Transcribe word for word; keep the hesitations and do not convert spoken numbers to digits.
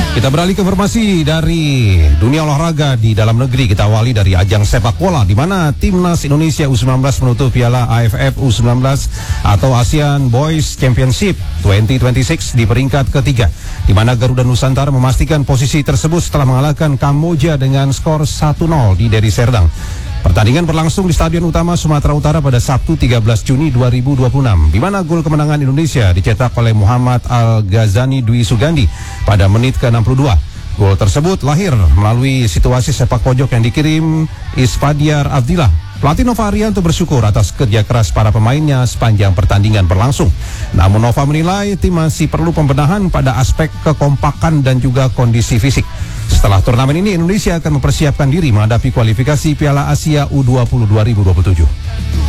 Kita beralih ke informasi dari dunia olahraga di dalam negeri. Kita awali dari ajang sepak bola di mana timnas Indonesia U sembilan belas menutup Piala A F F U sembilan belas atau ASEAN Boys Championship dua ribu dua puluh enam di peringkat ketiga, di mana Garuda Nusantara memastikan posisi tersebut setelah mengalahkan Kamboja dengan skor satu nol di Deli Serdang. Pertandingan berlangsung di Stadion Utama Sumatera Utara pada Sabtu tiga belas Juni dua ribu dua puluh enam, di mana gol kemenangan Indonesia dicetak oleh Muhammad Al-Ghazani Dwi Sugandi pada menit ke enam puluh dua. Gol tersebut lahir melalui situasi sepak pojok yang dikirim Isfadiar Abdillah. Pelatih Nova Arianto bersyukur atas kerja keras para pemainnya sepanjang pertandingan berlangsung. Namun Nova menilai tim masih perlu pembenahan pada aspek kekompakan dan juga kondisi fisik. Setelah turnamen ini, Indonesia akan mempersiapkan diri menghadapi kualifikasi Piala Asia U dua puluh dua ribu dua puluh tujuh.